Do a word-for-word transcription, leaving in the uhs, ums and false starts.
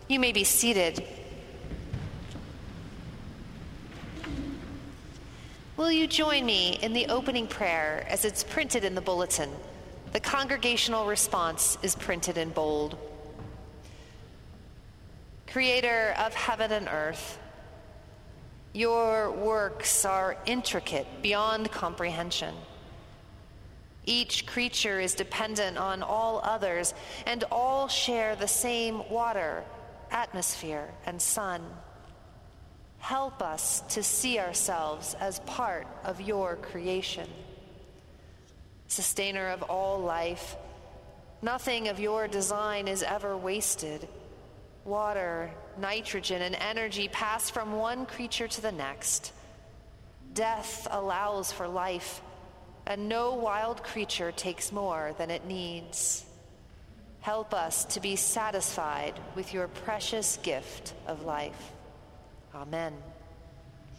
You may be seated. Will you join me in the opening prayer as it's printed in the bulletin? The congregational response is printed in bold. Creator of heaven and earth, your works are intricate beyond comprehension. Each creature is dependent on all others, and all share the same water, atmosphere, and sun. Help us to see ourselves as part of your creation. Sustainer of all life, nothing of your design is ever wasted. Water, nitrogen, and energy pass from one creature to the next. Death allows for life, and no wild creature takes more than it needs. Help us to be satisfied with your precious gift of life. Amen.